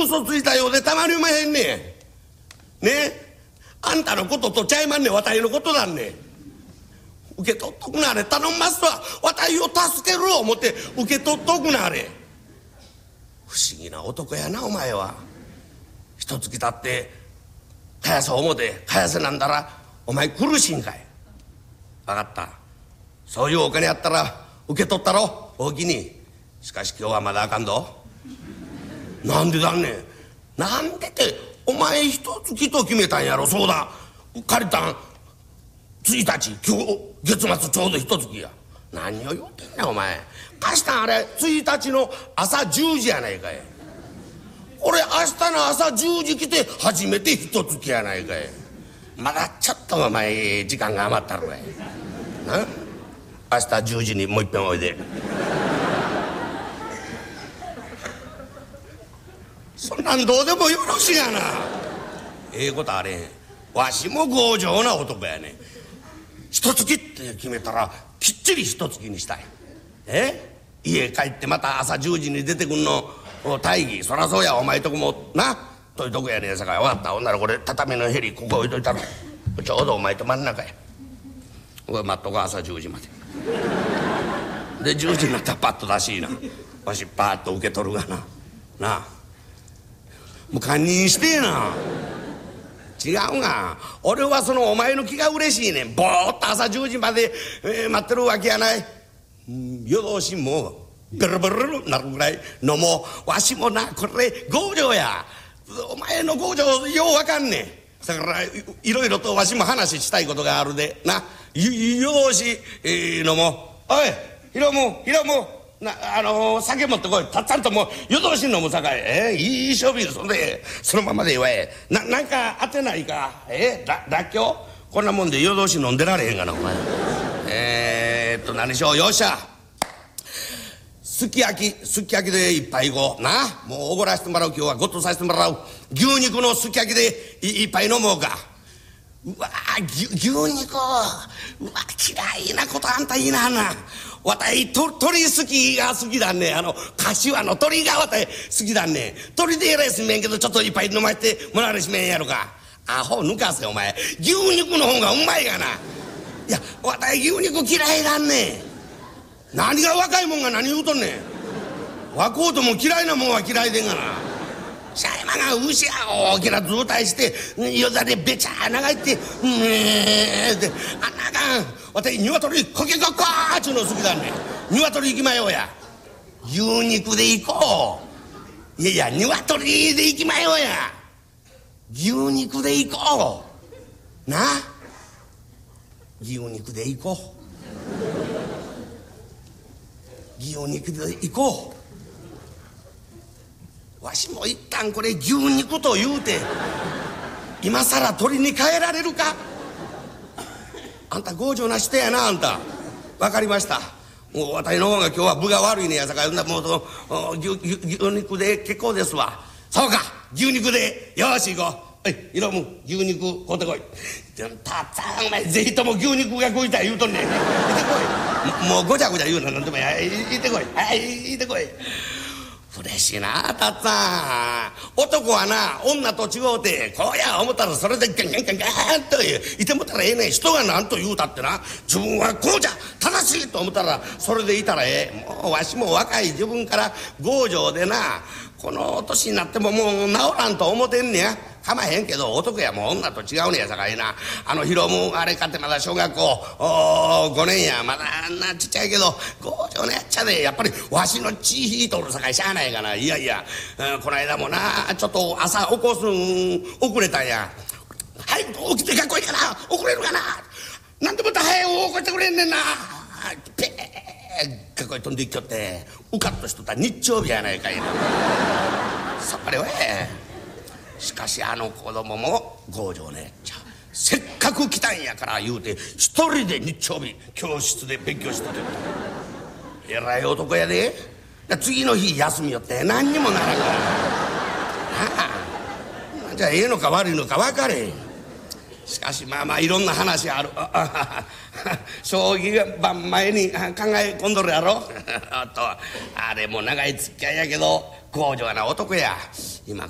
嘘ついたようでたまりまへんねん。ね、あんたのこととちゃいまんねん、わたいのことなんねん。受け取っとくなあれ、頼んますわ。わたいを助ける思って受け取っとくなあれ。不思議な男やなお前は。一月経って返そう思て返せなんだらお前苦しいんかい。分かった、そういうお金やったら受け取ったろ、おおきに。しかし今日はまだあかんぞ。なんでだんねん。なんでってお前一月と決めたんやろ。そうだ、借りたん1日、今日月末ちょうど一月や。何を言うてんねんお前。貸したんあれ1日の朝10時やないかい。俺明日の朝10時来て初めて一月やないかい。まだちょっとお前時間が余ったろやな。明日10時にもう一遍おいで。そんなんどうでもよろしいやな。ええことあれへん。わしも強情な男やねん。一月って決めたらきっちり一月にしたい。家帰ってまた朝10時に出てくんの大義。そらそうや、お前とこもなというとこやねんさかい。分かった、ほんならこれ畳のへりここ置いといたらちょうどお前と真ん中や。これ待っとこ朝10時まで。で10時になったらパッと出しいな。わしパーッと受け取るがな。なあもう堪忍してえな。違うが、俺はそのお前の気が嬉しいねん。ぼーっと朝10時まで、待ってるわけやない。夜通しもうベロベロなるぐらい飲もう。わしもなこれ強情や。お前の強情ようわかんねん。だからいろいろとわしも話したいことがあるでな。夜通し、飲もう。おいヒロム酒持ってこい。たっちゃんともう夜通し飲むさかい。いい商品そのままで言わえ。なんか当てないか。らっきょうこんなもんで夜通し飲んでられへんがなお前。何しよう。よっしゃ、すき焼きで一杯いこうな。もうおごらせてもらう。今日はごっとさせてもらう。牛肉のすき焼きで一杯飲もうか。うわ牛肉、うわ嫌いなことあんたいいな。わたい鳥好きが好きだね。柏の鳥がわたい好きだね。鳥でえらいすめんけどちょっと一杯飲ませてもらわれしめんやろか。アホ抜かせお前。牛肉の方がうまいがな。いやわたい牛肉嫌いだね。何が若いもんが何言うとんねん。若うとも嫌いなもんは嫌いでんがな。シャイマが牛や大きな図体してよだれべちゃ長いってであんなあかん。わたい鶏コケコッコーっちゅうの好きだね。鶏行きまようや。牛肉で行こう。いや鶏で行きまようや。牛肉で行こうな。牛肉で行こう。牛肉で行こう。わしも一旦これ牛肉と言うて今さら鳥に変えられるか。あんた強情な人やな。あんた分かりました。もう私の方が今日は分が悪いねやさかい。もう牛肉で結構ですわ。そうか牛肉でよし行こう。いろむ牛肉買うてこい。たっちゃんお前ぜひとも牛肉が食いたい言うとんねん。行ってこい。もうごちゃごちゃ言うな。なんでもや行ってこい。行ってこい。嬉しいなたっつぁん。男はな女と違うてこうや思ったらそれでガンガンガンガンといてもたらええねん。人が何と言うたってな自分はこうじゃ正しいと思ったらそれでいたらええ。もうわしも若い自分から強情でなこの年になってももう治らんと思てんねや。かまへんけど男やもう女と違うねやさかいな。ヒロムあれかってまだ小学校5年や。まだあんなちっちゃいけど強情なやっちゃでやっぱりわしの血引いとるさかいしゃあないかな。いやこの間もなちょっと朝起こす遅れたんや。早く起きて学校行かな遅れるかな。なんでもた早く起こしてくれんねんな。ペー学校に飛んでいきよってうかっとしとった日曜日やないかいな。それはしかし子供も強情ね。せっかく来たんやから言うて一人で日曜日教室で勉強しててえらい男やで。次の日休みよって何にもならんからな。じゃあええのか悪いのか分かれへん。しかしまあいろんな話ある。将棋盤前に考え込んどるやろ。あれも長い付き合いやけど強情な男や。今